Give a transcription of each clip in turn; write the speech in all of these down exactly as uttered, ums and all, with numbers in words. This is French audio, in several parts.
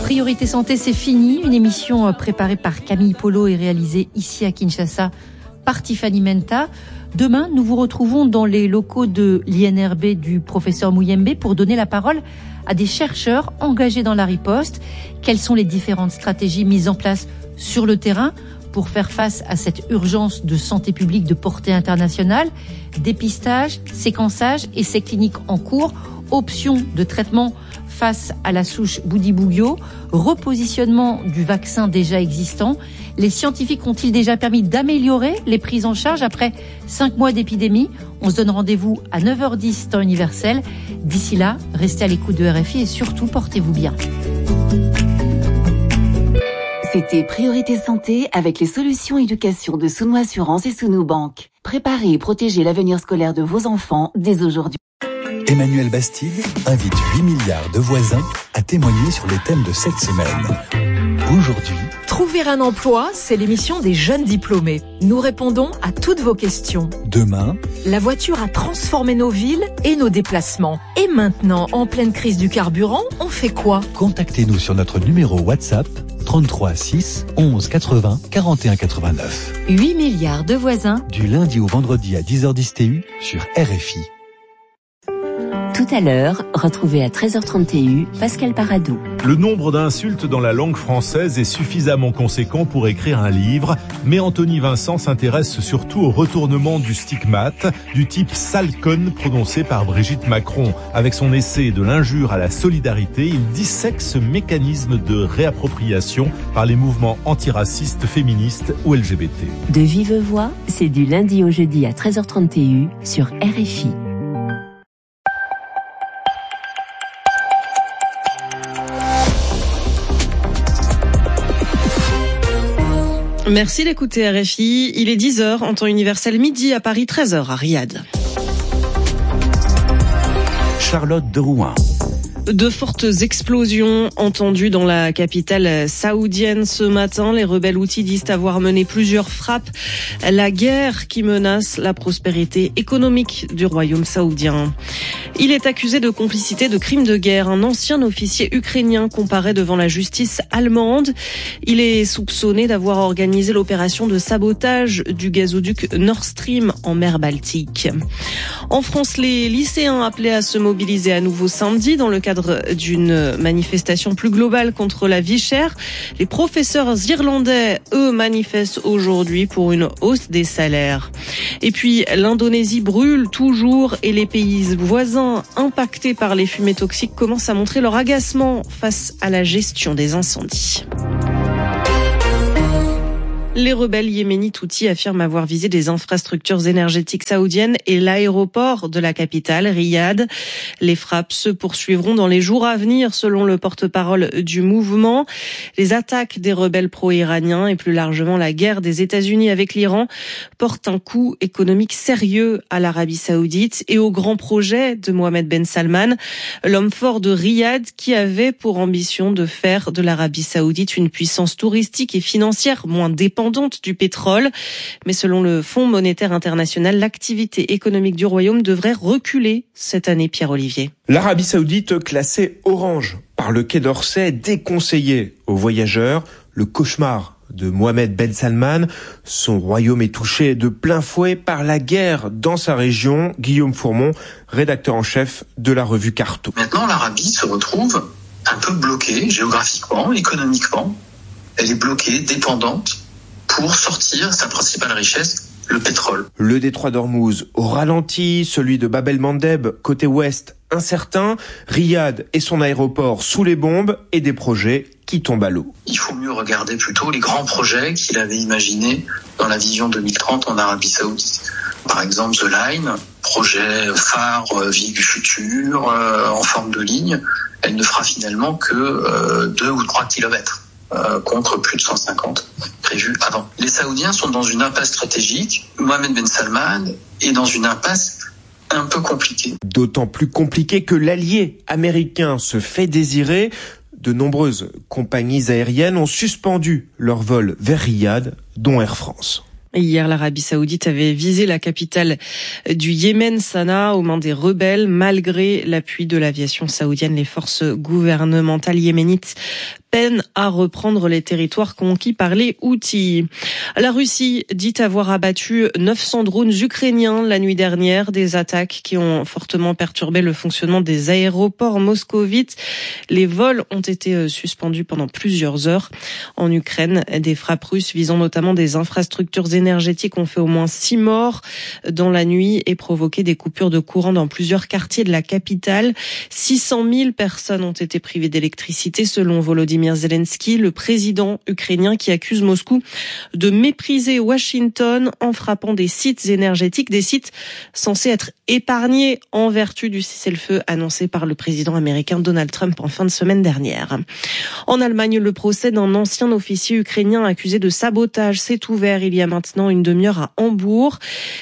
Priorité Santé, c'est fini. Une émission préparée par Camille Polo et réalisée ici à Kinshasa par Tiffany Menta. Demain, nous vous retrouvons dans les locaux de l'I N R B du professeur Mouyembe pour donner la parole à des chercheurs engagés dans la riposte. Quelles sont les différentes stratégies mises en place sur le terrain pour faire face à cette urgence de santé publique de portée internationale? Dépistage, séquençage, essais cliniques en cours, options de traitement face à la souche Bundibugyo, repositionnement du vaccin déjà existant. Les scientifiques ont-ils déjà permis d'améliorer les prises en charge après cinq mois d'épidémie? On se donne rendez-vous à neuf heures dix temps universel. D'ici là, restez à l'écoute de R F I et surtout, portez-vous bien. C'était Priorité Santé avec les solutions éducation de Sounou Assurance et Sounou Banque. Préparez et protégez l'avenir scolaire de vos enfants dès aujourd'hui. Emmanuel Bastide invite huit milliards de voisins à témoigner sur les thèmes de cette semaine. Aujourd'hui, Trouver un emploi, c'est l'émission des jeunes diplômés. Nous répondons à toutes vos questions. demain, La voiture a transformé nos villes et nos déplacements. Et maintenant, en pleine crise du carburant, on fait quoi? contactez-nous sur notre numéro WhatsApp trente-trois six onze quatre-vingts quarante et un quatre-vingt-neuf. huit milliards de voisins. Du lundi au vendredi à dix heures dix T U sur R F I. Tout à l'heure, retrouvez à treize heures trente T U Pascal Paradou. Le nombre d'insultes dans la langue française est suffisamment conséquent pour écrire un livre, mais Anthony Vincent s'intéresse surtout au retournement du stigmate, du type sale conne prononcé par Brigitte Macron. Avec son essai de l'injure à la solidarité, il dissèque ce mécanisme de réappropriation par les mouvements antiracistes, féministes ou L G B T. De vive voix, c'est du lundi au jeudi à treize heures trente T U sur R F I. Merci d'écouter R F I. Il est dix heures en temps universel, midi à Paris, treize heures à Riyad. Charlotte de Rouen. De fortes explosions entendues dans la capitale saoudienne ce matin. Les rebelles houthis disent avoir mené plusieurs frappes. La guerre qui menace la prospérité économique du royaume saoudien. Il est accusé de complicité de crimes de guerre. Un ancien officier ukrainien comparaît devant la justice allemande. Il est soupçonné d'avoir organisé l'opération de sabotage du gazoduc Nord Stream en mer Baltique. En France, les lycéens appelés à se mobiliser à nouveau samedi dans le cadre d'une manifestation plus globale contre la vie chère. Les professeurs irlandais, eux, manifestent aujourd'hui pour une hausse des salaires. Et puis, l'Indonésie brûle toujours et les pays voisins impactés par les fumées toxiques commencent à montrer leur agacement face à la gestion des incendies. Les rebelles yéménites houthis affirment avoir visé des infrastructures énergétiques saoudiennes et l'aéroport de la capitale, Riyad. Les frappes se poursuivront dans les jours à venir, selon le porte-parole du mouvement. Les attaques des rebelles pro-iraniens et plus largement la guerre des États-Unis avec l'Iran portent un coup économique sérieux à l'Arabie saoudite et au grand projet de Mohammed Ben Salman, l'homme fort de Riyad qui avait pour ambition de faire de l'Arabie saoudite une puissance touristique et financière moins dépendante du pétrole. Mais selon le Fonds monétaire international, l'activité économique du royaume devrait reculer cette année, Pierre-Olivier. L'Arabie saoudite classée orange par le Quai d'Orsay, déconseillée aux voyageurs. Le cauchemar de Mohammed Ben Salman. Son royaume est touché de plein fouet par la guerre dans sa région. Guillaume Fourmont, rédacteur en chef de la revue Carto. Maintenant, l'Arabie se retrouve un peu bloquée géographiquement, économiquement. Elle est bloquée, dépendante pour sortir sa principale richesse, le pétrole. Le détroit d'Ormuz au ralenti, celui de Bab el-Mandeb côté ouest incertain, Riyad et son aéroport sous les bombes et des projets qui tombent à l'eau. Il faut mieux regarder plutôt les grands projets qu'il avait imaginés dans la vision deux mille trente en Arabie Saoudite. Par exemple, The Line, projet phare, euh, vie du futur, euh, en forme de ligne. Elle ne fera finalement que euh, deux ou trois kilomètres. Euh, contre plus de cent cinquante prévus avant. Les Saoudiens sont dans une impasse stratégique. Mohammed Ben Salman est dans une impasse un peu compliquée. D'autant plus compliquée que l'allié américain se fait désirer. De nombreuses compagnies aériennes ont suspendu leurs vols vers Riyad, dont Air France. Hier, l'Arabie Saoudite avait visé la capitale du Yémen, Sanaa, aux mains des rebelles. Malgré l'appui de l'aviation saoudienne, les forces gouvernementales yéménites peine à reprendre les territoires conquis par les Houthis. La Russie dit avoir abattu neuf cents drones ukrainiens la nuit dernière, des attaques qui ont fortement perturbé le fonctionnement des aéroports moscovites. Les vols ont été suspendus pendant plusieurs heures. En Ukraine, des frappes russes visant notamment des infrastructures énergétiques ont fait au moins six morts dans la nuit et provoqué des coupures de courant dans plusieurs quartiers de la capitale. six cent mille personnes ont été privées d'électricité selon Volodymyr Zelensky, le président ukrainien qui accuse Moscou de mépriser Washington en frappant des sites énergétiques, des sites censés être épargnés en vertu du cessez-le-feu annoncé par le président américain Donald Trump en fin de semaine dernière. En Allemagne, le procès d'un ancien officier ukrainien accusé de sabotage s'est ouvert il y a maintenant une demi-heure à Hambourg.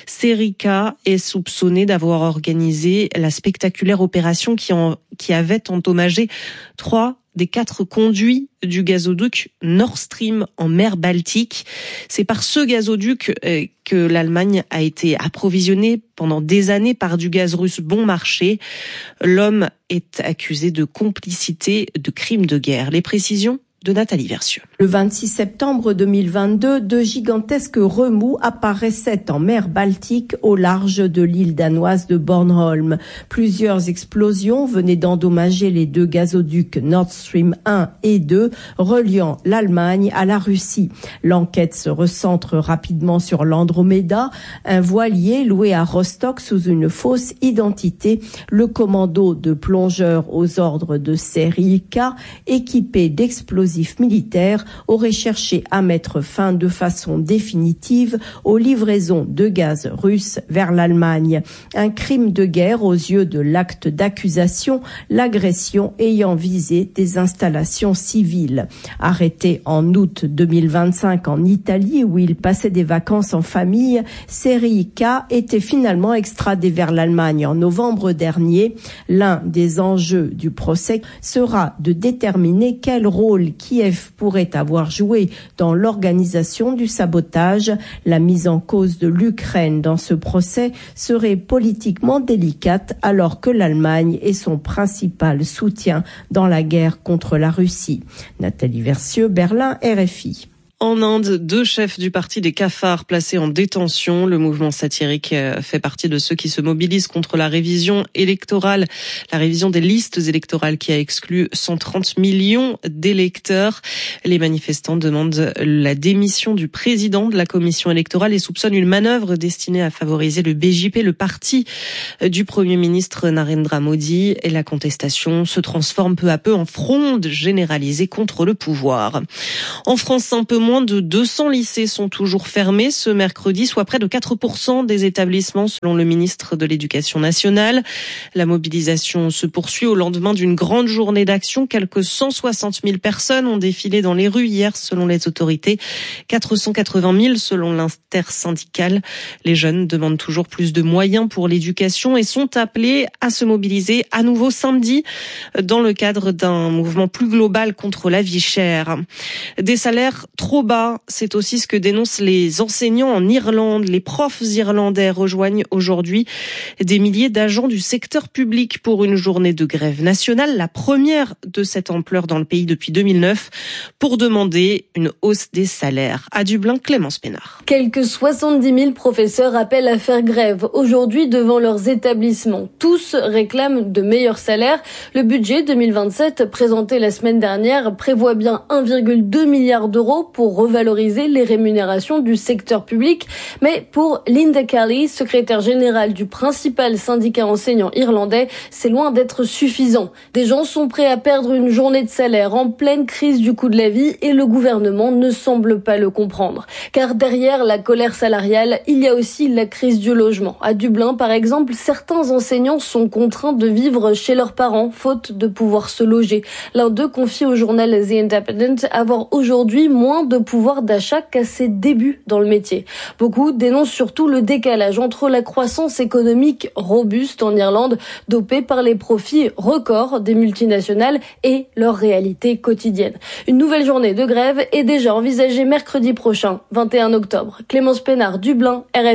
Serika est soupçonné d'avoir organisé la spectaculaire opération qui, en, qui avait endommagé trois des quatre conduits du gazoduc Nord Stream en mer Baltique. C'est par ce gazoduc que l'Allemagne a été approvisionnée pendant des années par du gaz russe bon marché. L'homme est accusé de complicité de crimes de guerre. Les précisions de Nathalie Versieux. Le vingt-six septembre deux mille vingt-deux, de gigantesques remous apparaissaient en mer Baltique au large de l'île danoise de Bornholm. Plusieurs explosions venaient d'endommager les deux gazoducs Nord Stream un et deux reliant l'Allemagne à la Russie. L'enquête se recentre rapidement sur l'Andromeda, un voilier loué à Rostock sous une fausse identité. Le commando de plongeurs aux ordres de Serika, équipé d'explosifs militaires, aurait cherché à mettre fin de façon définitive aux livraisons de gaz russe vers l'Allemagne. Un crime de guerre aux yeux de l'acte d'accusation, l'agression ayant visé des installations civiles. Arrêté en août deux mille vingt-cinq en Italie où il passait des vacances en famille, Serika était finalement extradé vers l'Allemagne en novembre dernier. L'un des enjeux du procès sera de déterminer quel rôle Kiev pourrait avoir joué dans l'organisation du sabotage. La mise en cause de l'Ukraine dans ce procès serait politiquement délicate alors que l'Allemagne est son principal soutien dans la guerre contre la Russie. Nathalie Versieux, Berlin, R F I. En Inde, deux chefs du parti des cafards placés en détention. Le mouvement satirique fait partie de ceux qui se mobilisent contre la révision électorale, la révision des listes électorales qui a exclu cent trente millions d'électeurs. Les manifestants demandent la démission du président de la commission électorale et soupçonnent une manœuvre destinée à favoriser le B J P, le parti du Premier ministre Narendra Modi. Et la contestation se transforme peu à peu en fronde généralisée contre le pouvoir. En France, un peu moins Moins de deux cents lycées sont toujours fermés ce mercredi, soit près de quatre pour cent des établissements selon le ministre de l'Éducation nationale. La mobilisation se poursuit au lendemain d'une grande journée d'action. Quelques cent soixante mille personnes ont défilé dans les rues hier selon les autorités. quatre cent quatre-vingt mille selon l'intersyndicale. Les jeunes demandent toujours plus de moyens pour l'éducation et sont appelés à se mobiliser à nouveau samedi dans le cadre d'un mouvement plus global contre la vie chère. Des salaires trop bas, c'est aussi ce que dénoncent les enseignants en Irlande. Les profs irlandais rejoignent aujourd'hui des milliers d'agents du secteur public pour une journée de grève nationale, la première de cette ampleur dans le pays depuis deux mille neuf, pour demander une hausse des salaires. À Dublin, Clémence Pénard. Quelques soixante-dix mille professeurs appellent à faire grève aujourd'hui devant leurs établissements. Tous réclament de meilleurs salaires. Le budget deux mille vingt-sept présenté la semaine dernière prévoit bien un virgule deux milliard d'euros pour revaloriser les rémunérations du secteur public. Mais pour Linda Kelly, secrétaire générale du principal syndicat enseignant irlandais, c'est loin d'être suffisant. Des gens sont prêts à perdre une journée de salaire en pleine crise du coût de la vie et le gouvernement ne semble pas le comprendre. Car derrière la colère salariale, il y a aussi la crise du logement. À Dublin, par exemple, certains enseignants sont contraints de vivre chez leurs parents, faute de pouvoir se loger. L'un d'eux confie au journal The Independent avoir aujourd'hui moins de pouvoir d'achat qu'à ses débuts dans le métier. Beaucoup dénoncent surtout le décalage entre la croissance économique robuste en Irlande, dopée par les profits records des multinationales, et leur réalité quotidienne. Une nouvelle journée de grève est déjà envisagée mercredi prochain, vingt et un octobre. Clémence Pénard, Dublin, R F I.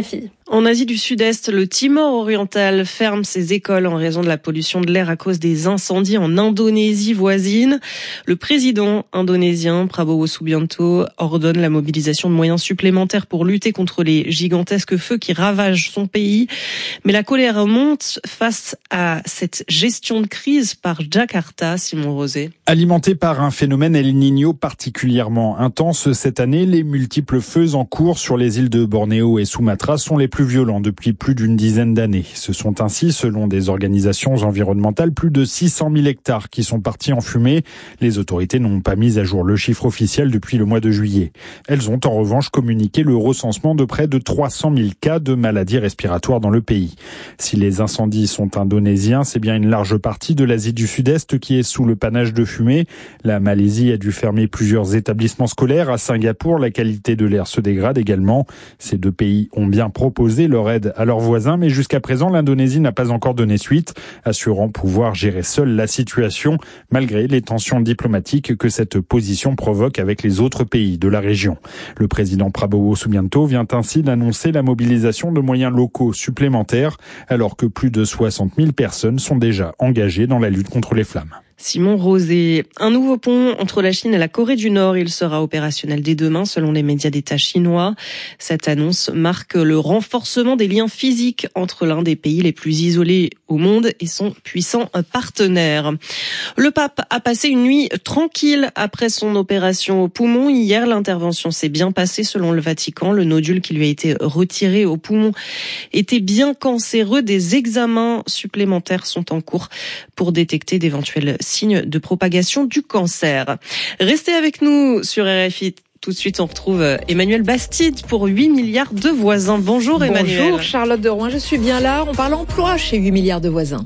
En Asie du Sud-Est, le Timor oriental ferme ses écoles en raison de la pollution de l'air à cause des incendies en Indonésie voisine. Le président indonésien Prabowo Subianto ordonne la mobilisation de moyens supplémentaires pour lutter contre les gigantesques feux qui ravagent son pays. Mais la colère monte face à cette gestion de crise par Jakarta, Simon Rosé. Alimenté par un phénomène El Niño particulièrement intense cette année, les multiples feux en cours sur les îles de Bornéo et Sumatra sont les plus violents depuis plus d'une dizaine d'années. Ce sont ainsi, selon des organisations environnementales, plus de six cent mille hectares qui sont partis en fumée. Les autorités n'ont pas mis à jour le chiffre officiel depuis le mois de juillet. Elles ont en revanche communiqué le recensement de près de trois cent mille cas de maladies respiratoires dans le pays. Si les incendies sont indonésiens, c'est bien une large partie de l'Asie du Sud-Est qui est sous le panache de fumée. La Malaisie a dû fermer plusieurs établissements scolaires. À Singapour, la qualité de l'air se dégrade également. Ces deux pays ont bien proposé leur aide à leurs voisins, mais jusqu'à présent, l'Indonésie n'a pas encore donné suite, assurant pouvoir gérer seule la situation, malgré les tensions diplomatiques que cette position provoque avec les autres pays de la région. Le président Prabowo Subianto vient ainsi d'annoncer la mobilisation de moyens locaux supplémentaires, alors que plus de soixante mille personnes sont déjà engagées dans la lutte contre les flammes. Simon Rosé. Un nouveau pont entre la Chine et la Corée du Nord. Il sera opérationnel dès demain, selon les médias d'État chinois. Cette annonce marque le renforcement des liens physiques entre l'un des pays les plus isolés au monde et son puissant partenaire. Le pape a passé une nuit tranquille après son opération au poumon. Hier, l'intervention s'est bien passée selon le Vatican. Le nodule qui lui a été retiré au poumon était bien cancéreux. Des examens supplémentaires sont en cours pour détecter d'éventuels signes de propagation du cancer. Restez avec nous sur R F I. Tout de suite, on retrouve Emmanuel Bastide pour huit milliards de voisins. Bonjour Emmanuel. Bonjour Charlotte de Rouen, je suis bien là. On parle emploi chez huit milliards de voisins.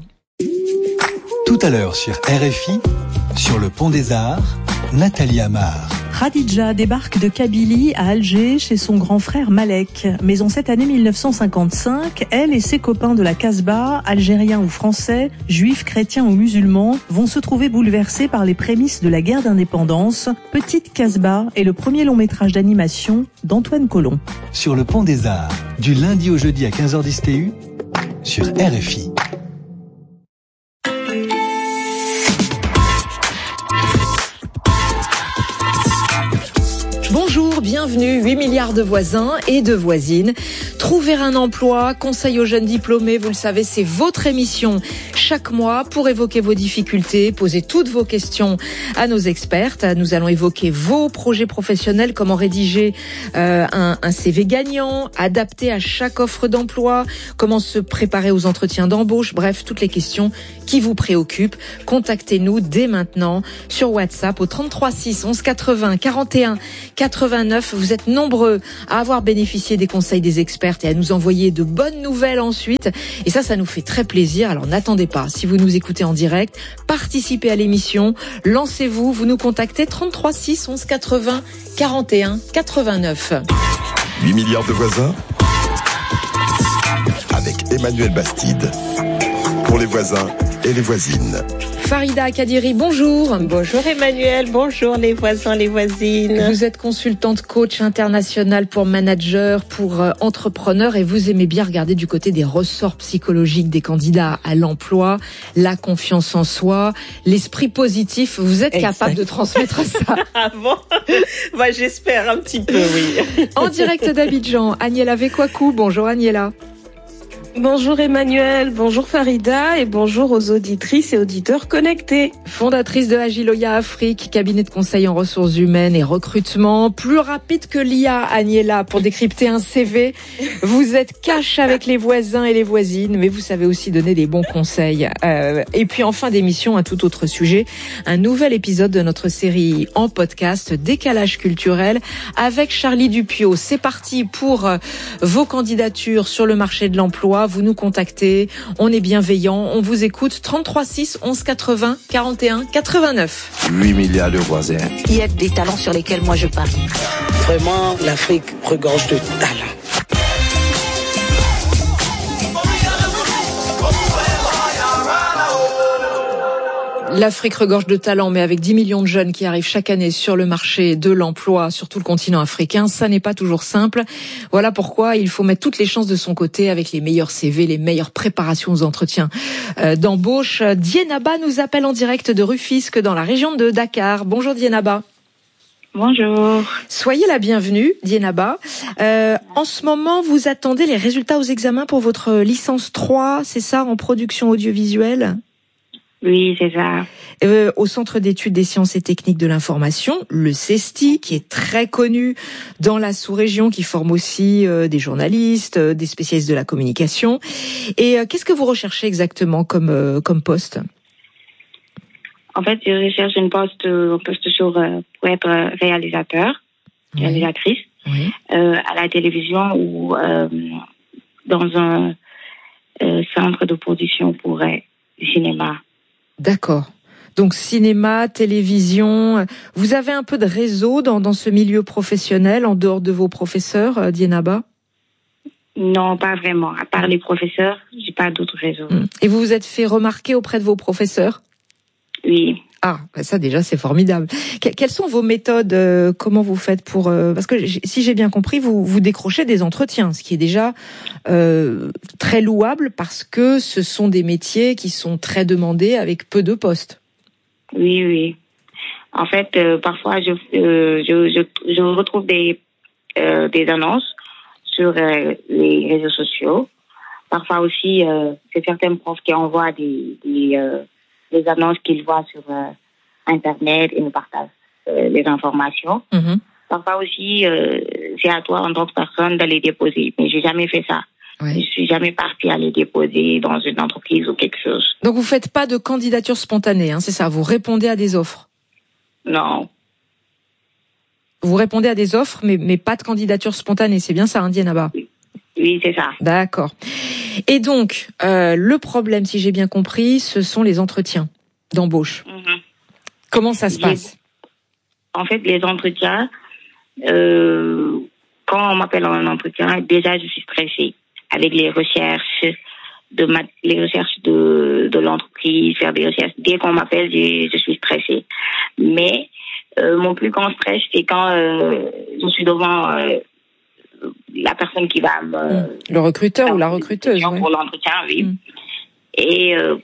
Tout à l'heure sur R F I, sur le pont des Arts, Nathalie Amar. Khadija débarque de Kabylie à Alger chez son grand frère Malek. Mais en cette année mille neuf cent cinquante-cinq, elle et ses copains de la Casbah, algériens ou français, juifs, chrétiens ou musulmans, vont se trouver bouleversés par les prémices de la guerre d'indépendance. Petite Casbah est le premier long métrage d'animation d'Antoine Colomb. Sur le pont des Arts, du lundi au jeudi à quinze heures dix T U, sur R F I. Bonjour, bienvenue, huit milliards de voisins et de voisines. Trouver un emploi, conseil aux jeunes diplômés, vous le savez, c'est votre émission chaque mois pour évoquer vos difficultés, poser toutes vos questions à nos expertes. Nous allons évoquer vos projets professionnels, comment rédiger euh, un, un C V gagnant, adapté à chaque offre d'emploi, comment se préparer aux entretiens d'embauche, bref, toutes les questions qui vous préoccupent. Contactez-nous dès maintenant sur WhatsApp au trente-trois six onze quatre-vingts quarante et un quatre-vingt-neuf. Vous êtes nombreux à avoir bénéficié des conseils des expertes et à nous envoyer de bonnes nouvelles ensuite. Et ça, ça nous fait très plaisir. Alors n'attendez pas. Si vous nous écoutez en direct, participez à l'émission. Lancez-vous. Vous nous contactez trente-trois six onze quatre-vingts quarante et un quatre-vingt-neuf. huit milliards de voisins avec Emmanuel Bastide. Pour les voisins et les voisines. Farida Kadiri, bonjour. Bonjour Emmanuel, bonjour les voisins, les voisines. Vous êtes consultante coach internationale pour managers, pour euh, entrepreneurs et vous aimez bien regarder du côté des ressorts psychologiques des candidats à l'emploi, la confiance en soi, l'esprit positif. Vous êtes exact. Capable de transmettre ça? Ah bon? Bah, j'espère un petit peu, oui. En direct d'Abidjan, Agnella Vekwaku. Bonjour Agnella. Bonjour Emmanuel, bonjour Farida et bonjour aux auditrices et auditeurs connectés. Fondatrice de Agiloya Afrique, cabinet de conseil en ressources humaines et recrutement, plus rapide que l'I A, Agnella, pour décrypter un C V. Vous êtes cash avec les voisins et les voisines, mais vous savez aussi donner des bons conseils. Euh, et puis en fin d'émission, un tout autre sujet, un nouvel épisode de notre série en podcast Décalage culturel avec Charlie Dupiot. C'est parti pour euh, vos candidatures sur le marché de l'emploi. Vous nous contactez, on est bienveillant, on vous écoute. Trente-trois six onze quatre-vingts quarante et un quatre-vingt-neuf. huit milliards de voisins. Il y a des talents sur lesquels moi je parie. Vraiment, l'Afrique regorge de talents. L'Afrique regorge de talents, mais avec dix millions de jeunes qui arrivent chaque année sur le marché de l'emploi sur tout le continent africain, ça n'est pas toujours simple. Voilà pourquoi il faut mettre toutes les chances de son côté avec les meilleurs C V, les meilleures préparations aux entretiens euh, d'embauche. Dienaba nous appelle en direct de Rufisque dans la région de Dakar. Bonjour Dienaba. Bonjour. Soyez la bienvenue, Dienaba. Euh, en ce moment, vous attendez les résultats aux examens pour votre licence trois, c'est ça, en production audiovisuelle ? Oui, c'est ça. Euh, au Centre d'études des sciences et techniques de l'information, le CESTI, qui est très connu dans la sous-région, qui forme aussi euh, des journalistes, euh, des spécialistes de la communication. Et euh, qu'est-ce que vous recherchez exactement comme, euh, comme poste ? En fait, je recherche un poste, un poste sur, euh, pour être réalisateur, oui. réalisatrice, oui. Euh, à la télévision ou euh, dans un euh, centre de production pour euh, le cinéma. D'accord. Donc cinéma, télévision. Vous avez un peu de réseau dans, dans ce milieu professionnel en dehors de vos professeurs, euh, Dienaba ? Non, pas vraiment. À part les professeurs, j'ai pas d'autres réseaux. Et vous vous êtes fait remarquer auprès de vos professeurs ? Oui. Ah, ça déjà c'est formidable. Que, quelles sont vos méthodes euh, Comment vous faites pour euh, parce que si j'ai bien compris, vous vous décrochez des entretiens, ce qui est déjà euh, très louable parce que ce sont des métiers qui sont très demandés avec peu de postes. Oui, oui. En fait, euh, parfois je, euh, je je je retrouve des euh, des annonces sur euh, les réseaux sociaux. Parfois aussi, euh, c'est certains profs qui envoient des des euh, les annonces qu'ils voient sur euh, Internet et nous partagent euh, les informations. Mm-hmm. Parfois aussi, euh, c'est à toi en tant que personne d'aller déposer. Mais j'ai jamais fait ça. Oui. Je suis jamais partie aller déposer dans une entreprise ou quelque chose. Donc vous faites pas de candidature spontanée, hein, c'est ça ? Vous répondez à des offres ? Non. Vous répondez à des offres, mais, mais pas de candidature spontanée. C'est bien ça, hein, Dienaba ? Oui. Oui, c'est ça. D'accord. Et donc, euh, le problème, si j'ai bien compris, ce sont les entretiens d'embauche. Mm-hmm. Comment ça se passe ? En fait, les entretiens, euh, quand on m'appelle en un entretien, déjà, je suis stressée avec les recherches de ma, les recherches de, de l'entreprise, faire des recherches. Dès qu'on m'appelle, je, je suis stressée. Mais euh, mon plus grand stress, c'est quand euh, je suis devant... Euh, la personne qui va me... Le recruteur ou la recruteuse, oui. Pour l'entretien, oui. Mm. Et euh,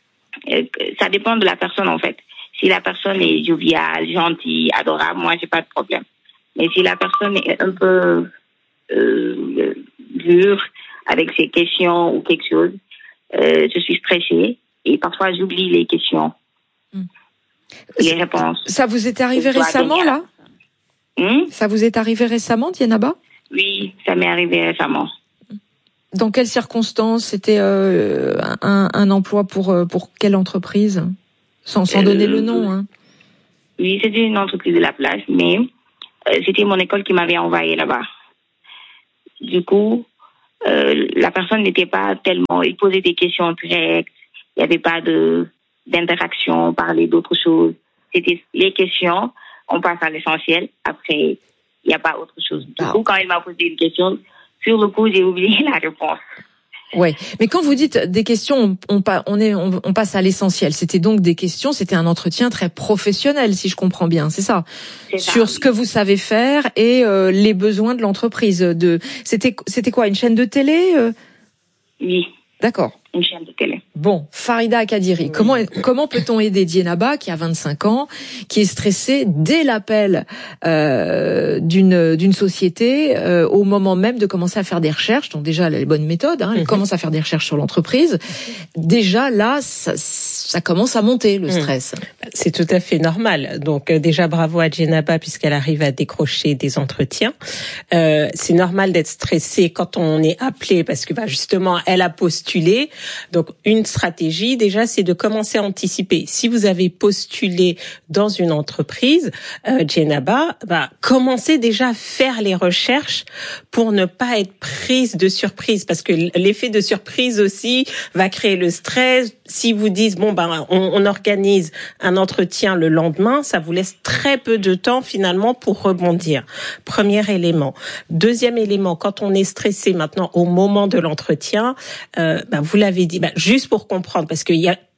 ça dépend de la personne, en fait. Si la personne est joviale, gentille, adorable, moi, j'ai pas de problème. Mais si la personne est un peu euh, dure avec ses questions ou quelque chose, euh, je suis stressée et parfois j'oublie les questions, mm. les réponses. Ça vous est arrivé récemment, là mm? Ça vous est arrivé récemment, Dienaba ? Oui, ça m'est arrivé récemment. Dans quelles circonstances ? C'était euh, un, un emploi pour pour quelle entreprise ? Sans, sans euh, donner le nom. Hein. Oui, c'était une entreprise de la place, mais euh, c'était mon école qui m'avait envoyé là-bas. Du coup, euh, la personne n'était pas tellement... Il posait des questions directes, il n'y avait pas de d'interaction, parler d'autres choses. C'était les questions, on passe à l'essentiel, après... Il n'y a pas autre chose. Du ah. coup, quand il m'a posé une question, sur le coup, j'ai oublié la réponse. Ouais, mais quand vous dites des questions, on, on, on, est, on, on passe à l'essentiel. C'était donc des questions, c'était un entretien très professionnel, si je comprends bien, c'est ça, c'est ça sur oui. ce que vous savez faire et euh, les besoins de l'entreprise. De, c'était, c'était quoi, une chaîne de télé euh Oui. D'accord. Une chaîne de télé. Bon, Farida Kadiri, oui. comment comment peut-on aider Dienaba qui a vingt-cinq ans, qui est stressée dès l'appel euh, d'une d'une société euh, au moment même de commencer à faire des recherches. Donc déjà elle a les bonnes méthodes, hein, elle mm-hmm. commence à faire des recherches sur l'entreprise. Déjà là, ça, ça commence à monter le stress. Mm. C'est tout à fait normal. Donc euh, déjà bravo à Dienaba puisqu'elle arrive à décrocher des entretiens. Euh, c'est normal d'être stressé quand on est appelé parce que bah, justement elle a postulé. Donc, une stratégie, déjà, c'est de commencer à anticiper. Si vous avez postulé dans une entreprise, euh, Dienaba, bah, commencez déjà à faire les recherches pour ne pas être prise de surprise. Parce que l'effet de surprise aussi va créer le stress. Si vous dites, bon, ben, on, on organise un entretien le lendemain, ça vous laisse très peu de temps, finalement, pour rebondir. Premier élément. Deuxième élément, quand on est stressé maintenant au moment de l'entretien, euh, ben, vous l'avez dit, ben, juste pour comprendre, parce qu'il y a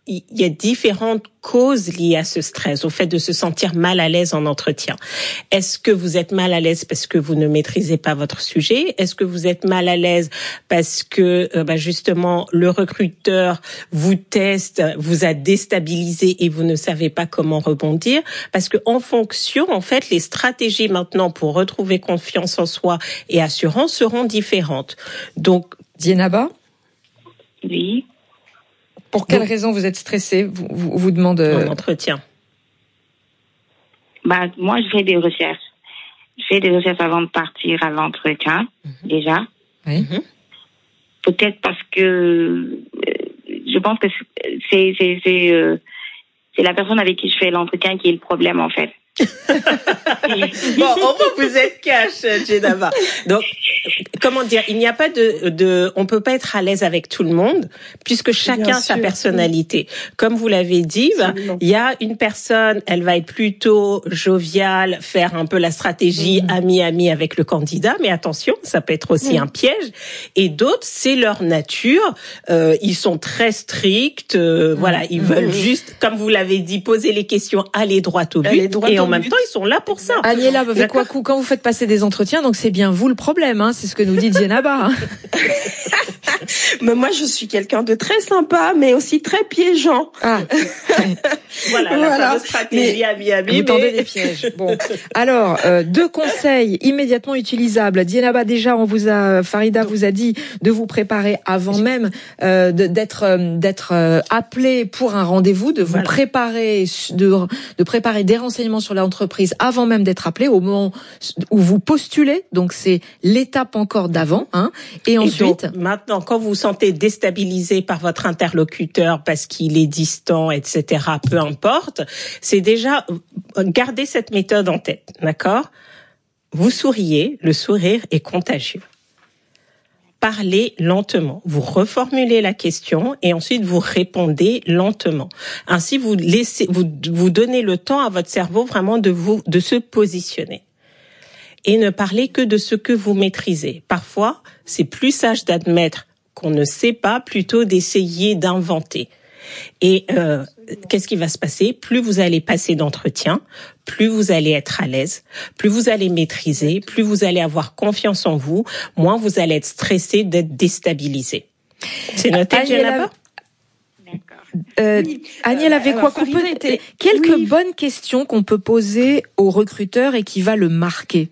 il y a différentes causes liées à ce stress, au fait de se sentir mal à l'aise en entretien. Est-ce que vous êtes mal à l'aise parce que vous ne maîtrisez pas votre sujet? Est-ce que vous êtes mal à l'aise parce que euh, bah justement le recruteur vous teste, vous a déstabilisé et vous ne savez pas comment rebondir? Parce que en fonction, en fait, les stratégies maintenant pour retrouver confiance en soi et assurance seront différentes. Donc, Dienaba? Oui. Pour quelle Donc, raison vous êtes stressée? Vous, vous, vous demande un entretien. Bah, moi, je fais des recherches. Je fais des recherches avant de partir à l'entretien, mm-hmm. déjà. Oui. Mm-hmm. Peut-être parce que euh, je pense que c'est c'est c'est euh, c'est la personne avec qui je fais l'entretien qui est le problème en fait. Bon, au moins vous êtes cash, Dienaba. Donc, comment dire, il n'y a pas de, de, on peut pas être à l'aise avec tout le monde, puisque chacun a sa personnalité. Comme vous l'avez dit, bah, il y a une personne, elle va être plutôt joviale, faire un peu la stratégie mmh. ami-ami avec le candidat, mais attention, ça peut être aussi mmh. un piège. Et d'autres, c'est leur nature, euh, ils sont très stricts, euh, mmh. voilà, ils mmh. veulent juste, comme vous l'avez dit, poser les questions, aller droit au but. Et en même temps, ils sont là pour ça. Aniela Vekwaku, quand vous faites passer des entretiens, donc c'est bien vous le problème, hein, c'est ce que nous dit Dienaba. Hein. Mais moi, je suis quelqu'un de très sympa, mais aussi très piégeant. Ah. voilà, la voilà. fameuse stratégie ami-ami. Vous tendez des pièges. Bon, alors euh, deux conseils immédiatement utilisables. Dienaba, déjà, on vous a, Farida vous a dit de vous préparer avant même euh, de, d'être euh, d'être euh, appelé pour un rendez-vous, de vous voilà. préparer, de de préparer des renseignements sur l'entreprise avant même d'être appelé, au moment où vous postulez. Donc c'est l'étape encore d'avant, hein. Et, et ensuite, donc, maintenant, quand vous vous sentez déstabilisé par votre interlocuteur parce qu'il est distant, et cetera, peu importe, c'est déjà garder cette méthode en tête, d'accord? Vous souriez, le sourire est contagieux. Parlez lentement. Vous reformulez la question et ensuite vous répondez lentement. Ainsi, vous laissez, vous, vous donnez le temps à votre cerveau vraiment de vous, de se positionner. Et ne parlez que de ce que vous maîtrisez. Parfois, c'est plus sage d'admettre qu'on ne sait pas plutôt d'essayer d'inventer. Et euh, qu'est-ce qui va se passer? Plus vous allez passer d'entretien, plus vous allez être à l'aise, plus vous allez maîtriser, plus vous allez avoir confiance en vous, moins vous allez être stressé d'être déstabilisé. C'est noté, Dienaba? Euh, Aniela Vekwaku, peut-être quelques oui. bonnes questions qu'on peut poser au recruteur et qui va le marquer.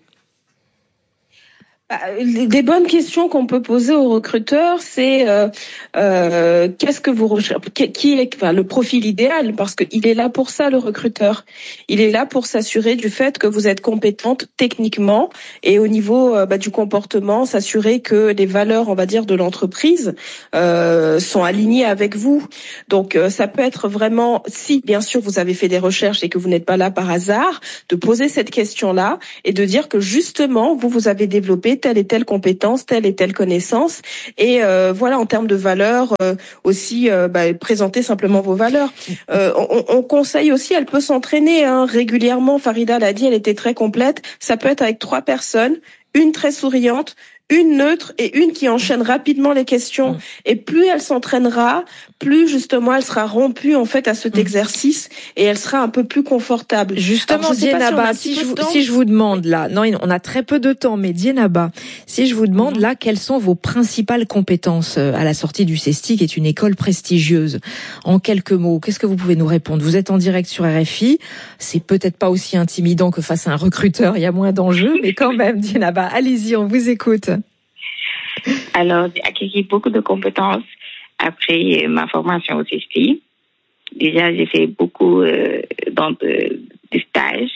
Des bonnes questions qu'on peut poser aux recruteurs, c'est euh, euh, qu'est-ce que vous recherchez, qui est enfin, le profil idéal, parce qu'il est là pour ça, le recruteur. Il est là pour s'assurer du fait que vous êtes compétente techniquement et au niveau euh, bah, du comportement, s'assurer que les valeurs, on va dire, de l'entreprise euh, sont alignées avec vous. Donc euh, ça peut être vraiment, si bien sûr vous avez fait des recherches et que vous n'êtes pas là par hasard, de poser cette question-là et de dire que justement vous vous avez développé telle et telle compétence, telle et telle connaissance, et euh, voilà, en termes de valeurs euh, aussi, euh, bah, présenter simplement vos valeurs. Euh, on, on conseille aussi, elle peut s'entraîner hein, régulièrement. Farida l'a dit, elle était très complète. Ça peut être avec trois personnes, une très souriante, une neutre et une qui enchaîne rapidement les questions. Mmh. Et plus elle s'entraînera, plus justement elle sera rompue en fait à cet mmh. exercice et elle sera un peu plus confortable. Justement, Dienaba, si, si, je, si je vous demande là, non, on a très peu de temps, mais Dienaba, si je vous demande mmh. là, quelles sont vos principales compétences à la sortie du CESTI, qui est une école prestigieuse, en quelques mots, qu'est-ce que vous pouvez nous répondre? Vous êtes en direct sur R F I, c'est peut-être pas aussi intimidant que face à un recruteur, il y a moins d'enjeux, mais quand même, Dienaba, allez-y, on vous écoute. Alors, j'ai acquis beaucoup de compétences après ma formation au CESTI. Déjà, j'ai fait beaucoup euh, dans de, de stages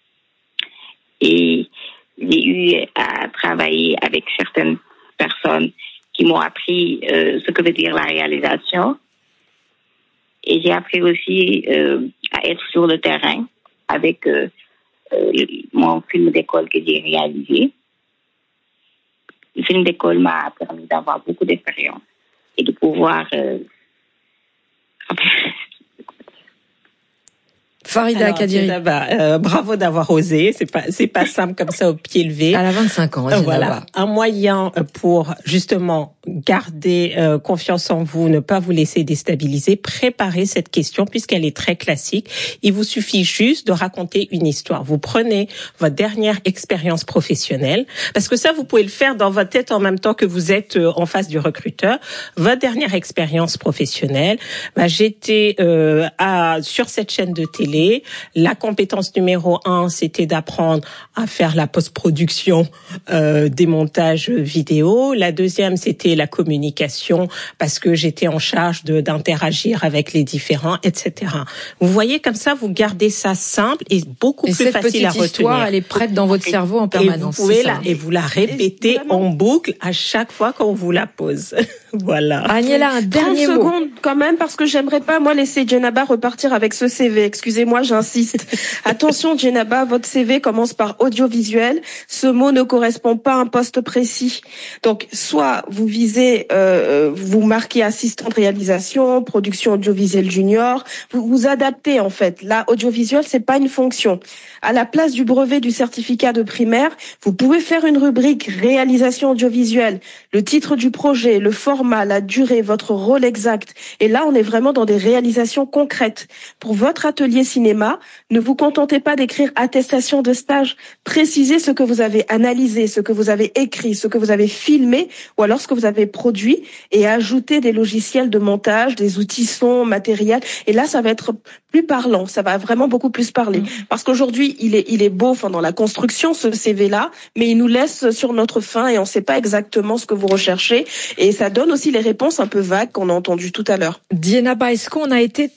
et j'ai eu à travailler avec certaines personnes qui m'ont appris euh, ce que veut dire la réalisation. Et j'ai appris aussi euh, à être sur le terrain avec euh, euh, mon film d'école que j'ai réalisé. Le film d'école m'a permis d'avoir beaucoup d'expérience et de pouvoir... Euh... Farida Kadiri. Euh, bravo d'avoir osé. C'est pas, c'est pas simple comme ça au pied levé. Elle a vingt-cinq ans. Voilà. Un moyen pour justement garder euh, confiance en vous, ne pas vous laisser déstabiliser. Préparez cette question puisqu'elle est très classique. Il vous suffit juste de raconter une histoire. Vous prenez votre dernière expérience professionnelle, parce que ça, vous pouvez le faire dans votre tête en même temps que vous êtes euh, en face du recruteur. Votre dernière expérience professionnelle, bah, j'étais euh, à, sur cette chaîne de télé. La compétence numéro un, c'était d'apprendre à faire la post-production euh, des montages vidéo. La deuxième, c'était la communication, parce que j'étais en charge de, d'interagir avec les différents, et cetera. Vous voyez, comme ça, vous gardez ça simple et beaucoup et plus facile à retenir. Cette petite histoire, elle est prête dans votre cerveau en permanence. Et vous pouvez la, et vous la répétez en boucle à chaque fois qu'on vous la pose. Voilà. Agnella, un dernier trente mot. secondes quand même, parce que j'aimerais pas, moi, laisser Djenaba repartir avec ce C V. Excusez-moi, j'insiste. Attention, Djenaba, votre C V commence par audiovisuel. Ce mot ne correspond pas à un poste précis. Donc, soit vous visez, euh, vous marquez assistant de réalisation, production audiovisuelle junior. Vous vous adaptez, en fait. Là, audiovisuel, c'est pas une fonction. À la place du brevet du certificat de primaire, vous pouvez faire une rubrique réalisation audiovisuelle, le titre du projet, le format, la durée, votre rôle exact. Et là, on est vraiment dans des réalisations concrètes. Pour votre atelier cinéma, ne vous contentez pas d'écrire attestation de stage. Précisez ce que vous avez analysé, ce que vous avez écrit, ce que vous avez filmé ou alors ce que vous avez produit et ajoutez des logiciels de montage, des outils son, matériel. Et là, ça va être plus parlant. Ça va vraiment beaucoup plus parler. Parce qu'aujourd'hui, il est, il est beau enfin, dans la construction, ce C V-là, mais il nous laisse sur notre faim et on ne sait pas exactement ce que vous recherchez. Et ça donne aussi les réponses un peu vagues qu'on a entendues tout à l'heure. Djenaba, est-ce qu'on a été